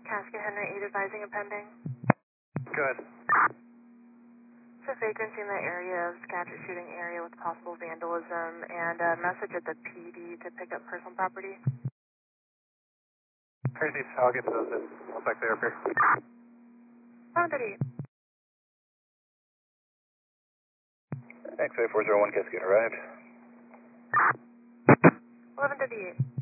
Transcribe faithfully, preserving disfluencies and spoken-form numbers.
Casket Henry eight advising a pending. Good. It's a vagrancy in the area of Skagit shooting area with possible vandalism and a message at the P D to pick up personal property. Crazy, I'll get to those in one sec there, here. eleven thirty-eight. X-ray four zero one Cascade arrived. eleven thirty-eight.